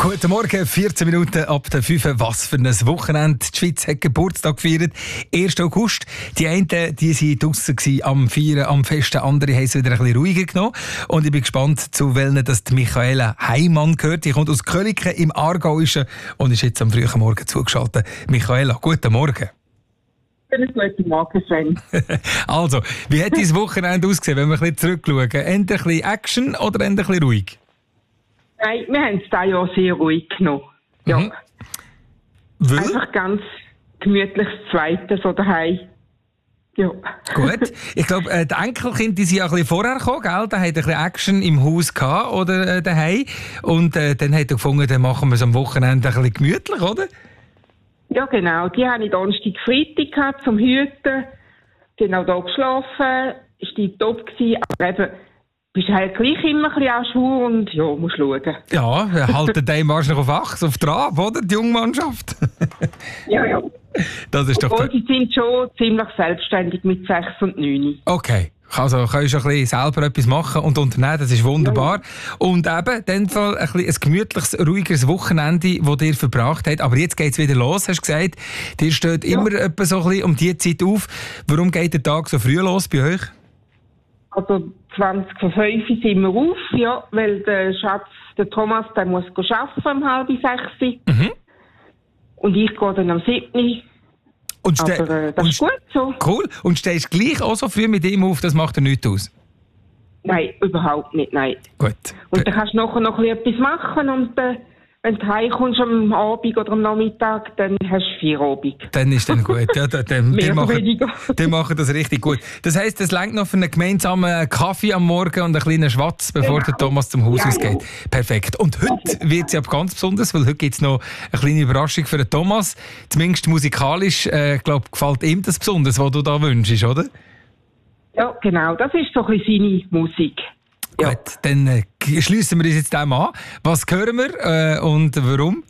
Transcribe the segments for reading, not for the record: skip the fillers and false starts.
Guten Morgen, 14 Minuten ab der 5. Was für ein Wochenende. Die Schweiz hat Geburtstag gefeiert. 1. August. Die einen, die waren draussen am Feiern, am Festen. Andere haben es wieder ein bisschen ruhiger genommen. Und ich bin gespannt, zu welchen das die Michaela Heimann gehört. Die kommt aus Köliken im Aargauischen und ist jetzt am frühen Morgen zugeschaltet. Michaela, guten Morgen. Guten Morgen, Sven. Also, wie hat dein Wochenende ausgesehen, wenn wir ein bisschen zurückschauen? Ein bisschen Action oder ein bisschen ruhig? Nein, wir haben es dieses Jahr sehr ruhig genommen. Ja. Mhm. Weil? Einfach ganz gemütliches Zweites so daheim. Ja. Gut. Ich glaube, die Enkelkinder die sind ja ein bisschen vorher gekommen, gell? Da hat ein bisschen Action im Haus gehabt, oder daheim. Und dann hat er gefunden, dann machen wir es am Wochenende ein bisschen gemütlich, oder? Ja, genau. Die habe ich Donnerstag, Freitag gehabt zum Hüten. Genau da geschlafen. Ist die top gewesen. Aber eben, bist halt gleich immer ein bisschen an Schuhe und ja, musst schauen. Ja, halten die wahrscheinlich auf Achs, auf Trab, oder? Die Jungmannschaft. Ja. Das ist doch... Obwohl, sie sind schon ziemlich selbstständig mit 6 und 9. Okay. Also kannst du ein bisschen selber etwas machen und unternehmen, das ist wunderbar. Ja. Und eben, in dem Fall ein gemütliches, ruhigeres Wochenende, das ihr verbracht habt. Aber jetzt geht es wieder los, hast du gesagt. Ihr steht immer etwa so ein bisschen um diese Zeit auf. Warum geht der Tag so früh los bei euch? Also 20 vor 5 sind wir auf, ja, weil der Schatz, der Thomas, der muss arbeiten um 5:30. Mhm. Und ich gehe dann am 7. Und aber das ist gut so. Cool. Und stehst du gleich auch so früh mit ihm auf, das macht dir nichts aus? Nein, überhaupt nicht, nein. Gut. Und dann kannst du nachher noch etwas machen und wenn du heimkommst am Abend oder am Nachmittag, dann hast du Feierabend. Dann ist dann gut. Ja, Mehr oder weniger. Die machen das richtig gut. Das heisst, es reicht noch für einen gemeinsamen Kaffee am Morgen und einen kleinen Schwatz, bevor der Thomas zum Haus ausgeht. Ja. Perfekt. Und heute wird es ja ganz besonders, weil heute gibt es noch eine kleine Überraschung für den Thomas. Zumindest musikalisch, glaube gefällt ihm das besonders, was du da wünschst, oder? Ja, genau. Das ist so ein bisschen seine Musik. Ja. Gut, dann schliessen wir uns jetzt dem an. Was hören wir und warum?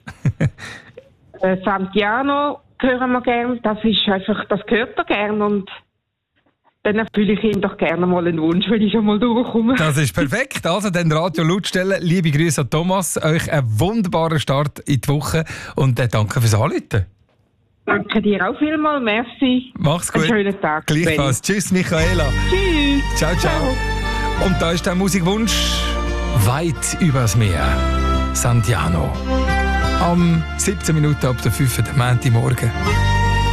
Santiano hören wir gerne. Das ist einfach, das gehört er gerne und dann erfülle ich ihm doch gerne mal einen Wunsch, wenn ich schon mal durchkomme. Das ist perfekt. Also dann Radio laut stellen. Liebe Grüße an Thomas. Euch einen wunderbaren Start in die Woche und danke fürs Anrufen. Danke dir auch vielmals. Merci. Mach's gut. Einen schönen Tag. Gleichfalls. Tschüss, Michaela. Tschüss. Ciao, ciao. Und da ist der Musikwunsch weit übers Meer. Santiano. Am 17 Minuten ab der 5. Montagmorgen.